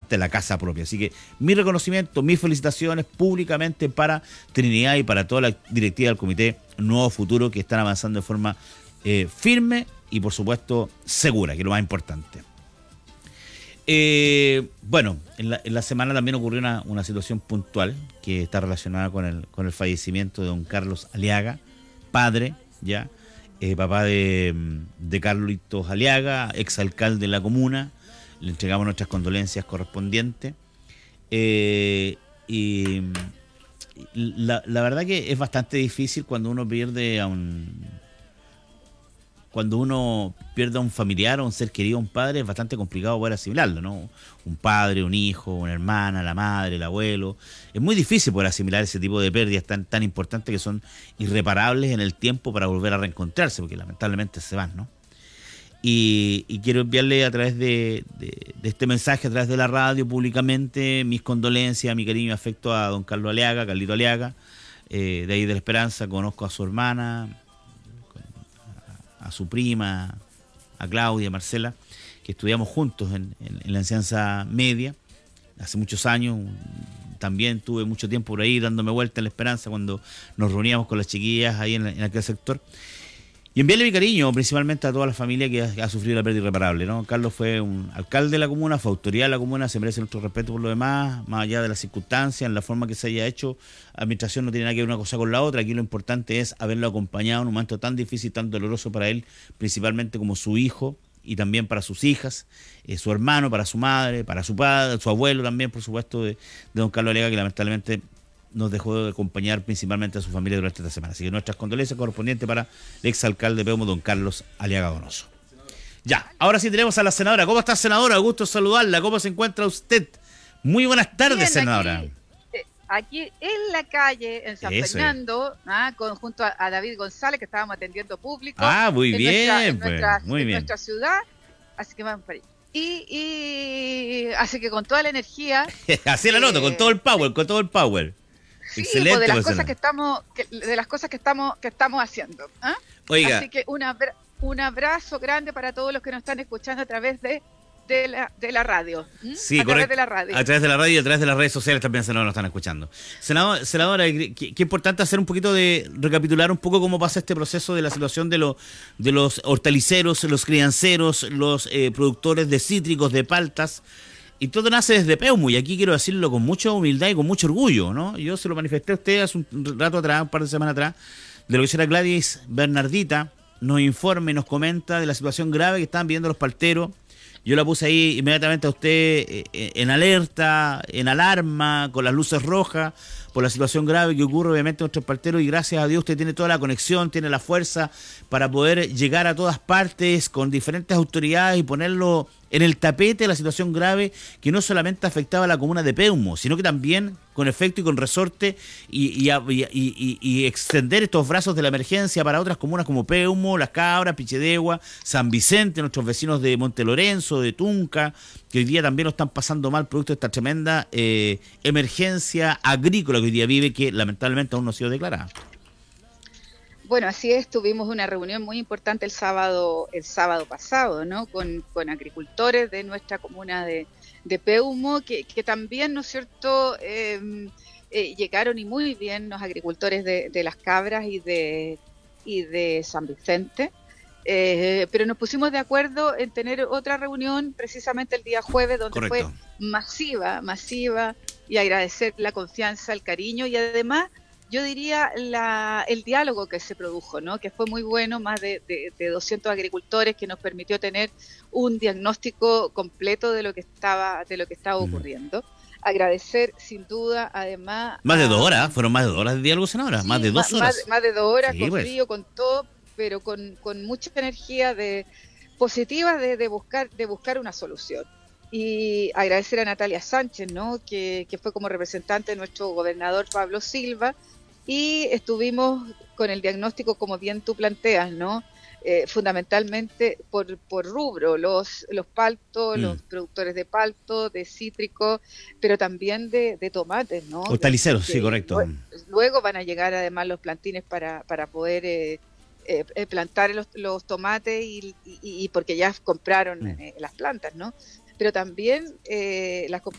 parte de la casa propia. Así que mi reconocimiento, mis felicitaciones públicamente para Trinidad y para toda la directiva del Comité Nuevo Futuro, que están avanzando de forma firme y por supuesto segura, que es lo más importante. Bueno, en la semana también ocurrió una situación puntual que está relacionada con el fallecimiento de don Carlos Aliaga, padre, ya, papá de Carlitos Aliaga, exalcalde de la comuna. Le entregamos nuestras condolencias correspondientes. Y la verdad que es bastante difícil cuando uno pierde a un familiar o un ser querido, un padre, es bastante complicado poder asimilarlo, ¿no? Un padre, un hijo, una hermana, la madre, el abuelo. Es muy difícil poder asimilar ese tipo de pérdidas tan importantes que son irreparables en el tiempo para volver a reencontrarse, porque lamentablemente se van, ¿no? Y quiero enviarle a través de este mensaje, a través de la radio, públicamente, mis condolencias, mi cariño y afecto a don Carlos Aliaga, Carlito Aliaga, de ahí de La Esperanza. Conozco a su hermana, a su prima, a Claudia, a Marcela, que estudiamos juntos en la enseñanza media hace muchos años. También tuve mucho tiempo por ahí dándome vuelta en La Esperanza cuando nos reuníamos con las chiquillas ahí en aquel sector. Y enviarle mi cariño principalmente a toda la familia que ha sufrido la pérdida irreparable, ¿no? Carlos fue un alcalde de la comuna, fue autoridad de la comuna, se merece nuestro respeto por lo demás, más allá de las circunstancias, en la forma que se haya hecho. Administración no tiene nada que ver una cosa con la otra. Aquí lo importante es haberlo acompañado en un momento tan difícil, tan doloroso para él, principalmente como su hijo y también para sus hijas, su hermano, para su madre, para su padre, su abuelo también, por supuesto, de don Carlos Aliaga, que lamentablemente nos dejó de acompañar principalmente a su familia durante esta semana. Así que nuestras condolencias correspondientes para el exalcalde de Peumo, don Carlos Aliaga Donoso. Ya, ahora sí tenemos a la senadora. ¿Cómo está, senadora? Gusto saludarla. ¿Cómo se encuentra usted? Muy buenas tardes, bien, senadora. Aquí en la calle, en San Fernando, junto a David González, que estábamos atendiendo público. Muy bien, muy bien. En nuestra ciudad, así que vamos para ahí. Y así que con toda la energía. Así la noto, con todo el power. Sí, excelente, de las cosas que estamos haciendo. Oiga. Así que un abrazo grande para todos los que nos están escuchando a través de la radio. Sí, a correcto. Través de la radio. A través de la radio y a través de las redes sociales también, senadora, nos están escuchando. Senadora, qué importante hacer un poquito recapitular un poco cómo pasa este proceso de la situación de los hortaliceros, los crianceros, los productores de cítricos, de paltas. Y todo nace desde Peumo, y aquí quiero decirlo con mucha humildad y con mucho orgullo, ¿no? Yo se lo manifesté a usted hace un rato atrás, un par de semanas atrás, de lo que será Gladys Bernardita, nos informa y nos comenta de la situación grave que están viviendo los palteros. Yo la puse ahí inmediatamente a usted en alerta, en alarma, con las luces rojas, por la situación grave que ocurre obviamente en nuestros palteros, y gracias a Dios usted tiene toda la conexión, tiene la fuerza para poder llegar a todas partes con diferentes autoridades y ponerlo en el tapete de la situación grave que no solamente afectaba a la comuna de Peumo, sino que también con efecto y con resorte y extender estos brazos de la emergencia para otras comunas como Peumo, Las Cabras, Pichedegua, San Vicente, nuestros vecinos de Monte Lorenzo, de Tunca, que hoy día también lo están pasando mal producto de esta tremenda emergencia agrícola que hoy día vive, que lamentablemente aún no ha sido declarada. Bueno, así es, tuvimos una reunión muy importante el sábado pasado, ¿no? Con agricultores de nuestra comuna de Peumo, que también, ¿no es cierto?, llegaron y muy bien los agricultores de Las Cabras y de San Vicente, pero nos pusimos de acuerdo en tener otra reunión precisamente el día jueves, donde Correcto. Fue masiva, y agradecer la confianza, el cariño y además yo diría el diálogo que se produjo, ¿no? Que fue muy bueno, más de 200 agricultores, que nos permitió tener un diagnóstico completo de lo que estaba ocurriendo. Agradecer sin duda, además, más de 2 horas, fueron más de 2 horas de diálogo, senadora, sí, más de 2 horas. Más de 2 horas, sí, con pues. frío, con todo, pero con mucha energía positiva de buscar una solución. Y agradecer a Natalia Sánchez, ¿no? Que fue como representante de nuestro gobernador Pablo Silva, y estuvimos con el diagnóstico, como bien tú planteas, ¿no? Fundamentalmente por rubro, los paltos, los productores de palto, de cítrico, pero también de tomates, ¿no? Hortaliceros, sí, correcto. Luego van a llegar además los plantines para poder plantar los tomates y porque ya compraron las plantas, ¿no? Pero también las